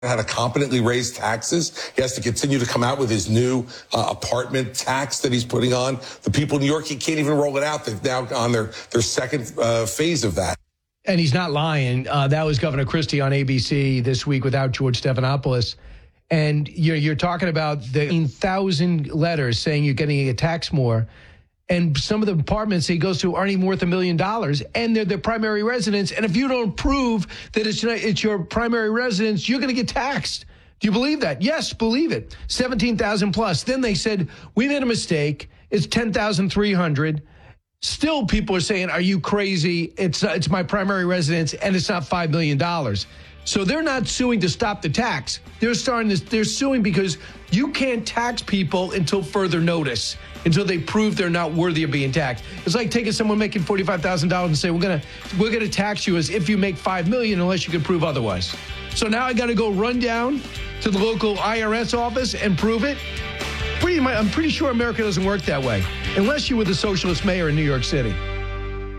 how to competently raise taxes. He has to continue to come out with his new apartment tax that he's putting on the people in New York. He can't even roll it out. They've now on their second phase of that. And he's not lying. That was Governor Christie on ABC this week without George Stephanopoulos. And you're talking about the 1,000 letters saying you're getting a tax more. And some of the apartments he goes to aren't even worth $1 million, and they're their primary residence. And if you don't prove that it's your primary residence, you're going to get taxed. Do you believe that? Yes, believe it. 17,000 plus. Then they said, we made a mistake. It's 10,300. Still, people are saying, are you crazy? It's my primary residence, and it's not $5 million. So they're not suing to stop the tax. They're suing because you can't tax people until further notice, until they prove they're not worthy of being taxed. It's like taking someone making $45,000 and say, we're gonna tax you as if you make $5 million unless you can prove otherwise. So now I got to go run down to the local IRS office and prove it. I'm pretty sure America doesn't work that way, unless you were the socialist mayor in New York City.